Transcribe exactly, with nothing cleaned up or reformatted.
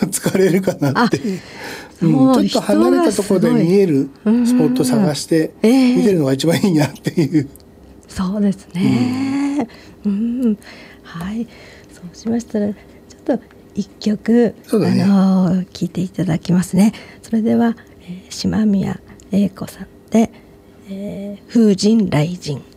疲れるかなっていう、うん、ちょっと離れたところで見えるスポットを探して見てるのが一番いいなっていう、えー、 そうですね、うんうん、はい、そうしましたらちょっと一曲、ね、あの聴いていただきますね。それでは、えー、島宮英子さんで、えー、風神雷神。